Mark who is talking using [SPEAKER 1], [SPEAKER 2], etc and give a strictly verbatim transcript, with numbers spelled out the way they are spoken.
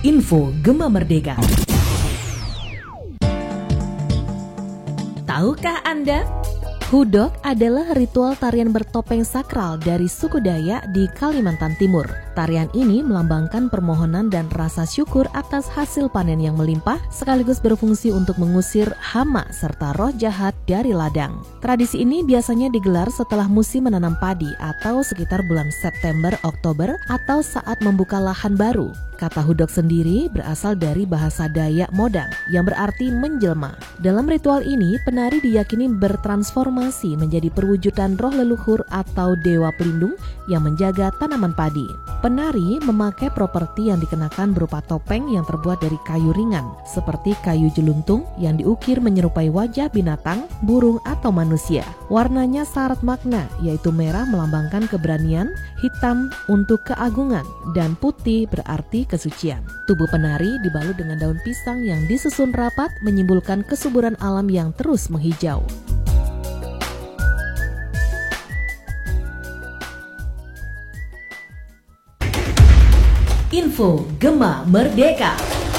[SPEAKER 1] Info Gema Merdeka. Tahukah Anda? Hudok adalah ritual tarian bertopeng sakral dari suku Dayak di Kalimantan Timur. Tarian ini melambangkan permohonan dan rasa syukur atas hasil panen yang melimpah, sekaligus berfungsi untuk mengusir hama serta roh jahat dari ladang. Tradisi ini biasanya digelar setelah musim menanam padi atau sekitar bulan September Oktober atau saat membuka lahan baru. Kata hudok sendiri berasal dari bahasa Dayak Modang yang berarti menjelma. Dalam ritual ini, penari diyakini bertransformasi menjadi perwujudan roh leluhur atau dewa pelindung yang menjaga tanaman padi. Penari memakai properti yang dikenakan berupa topeng yang terbuat dari kayu ringan, seperti kayu jeluntung yang diukir menyerupai wajah binatang, burung, atau manusia. Warnanya syarat makna, yaitu merah melambangkan keberanian, hitam untuk keagungan, dan putih berarti kesucian. Tubuh penari dibalut dengan daun pisang yang disusun rapat, menyimbolkan kesuburan alam yang terus menghijau. Info Gema Merdeka.